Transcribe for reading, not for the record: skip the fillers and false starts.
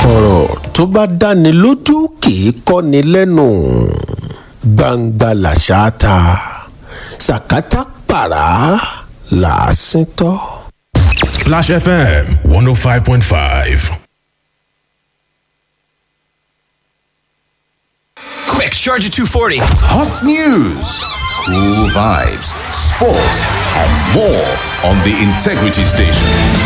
ọ̀rọ̀ tó bá dáni lójú kì í kọ́ni lẹ́nu gbangba làṣà ta sàkátà pàrà làásìn tọ́. Splash FM 105.5. Quick, Charger 240. Hot news, cool vibes, sports, and more on the Integrity Station.